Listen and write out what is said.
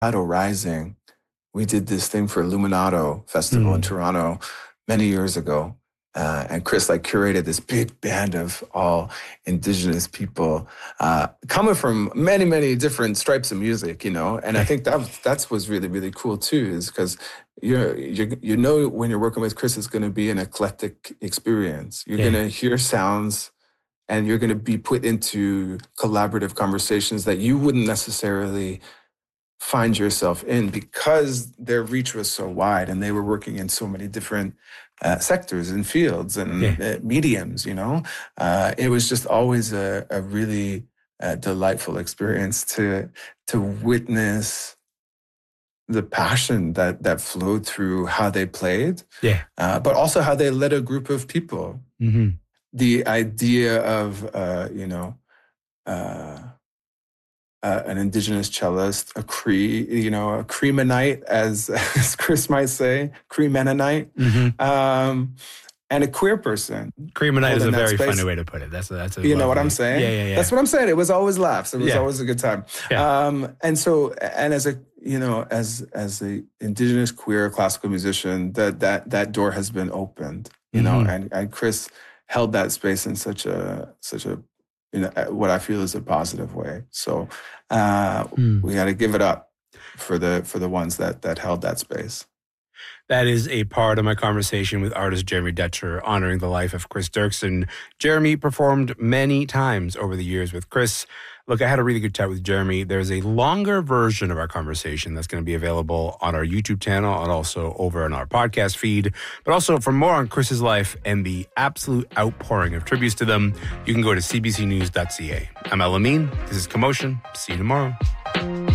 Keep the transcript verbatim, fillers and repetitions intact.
Rising, we did this thing for Illuminato Festival mm. in Toronto many years ago. Uh, and Chris like curated this big band of all Indigenous people uh, coming from many, many different stripes of music, you know. And I think that that's what's really, really cool too, is because you're, you you know when you're working with Chris, it's going to be an eclectic experience. You're yeah. going to hear sounds, and you're going to be put into collaborative conversations that you wouldn't necessarily find yourself in because their reach was so wide, and they were working in so many different Uh, sectors and fields and yeah. uh, mediums, you know. Uh, it was just always a, a really uh, delightful experience to to witness the passion that that flowed through how they played, yeah, uh, but also how they led a group of people. Mm-hmm. The idea of, uh, you know, uh, Uh, an Indigenous cellist, a Cree, you know, a Cree Mennonite, as, as Chris might say, Cree Mennonite, mm-hmm. um, and a queer person. Cree Mennonite is a very space. funny way to put it. That's a, that's a you lovely, know what I'm saying? Yeah, yeah, yeah. That's what I'm saying. It was always laughs. It was yeah. always a good time. Yeah. Um, and so, and as a, you know, as as a Indigenous queer classical musician, that that that door has been opened. You mm-hmm. know, and and Chris held that space in such a such a you know, what I feel is a positive way. So uh, mm. we got to give it up for the for the ones that that held that space. That is a part of my conversation with artist Jeremy Dutcher, honoring the life of Chris Dirksen. Jeremy performed many times over the years with Chris. Look, I had a really good chat with Jeremy. There's a longer version of our conversation that's going to be available on our YouTube channel and also over on our podcast feed. But also, for more on Chris's life and the absolute outpouring of tributes to them, you can go to c b c news dot c a. I'm El Amin. This is Commotion. See you tomorrow.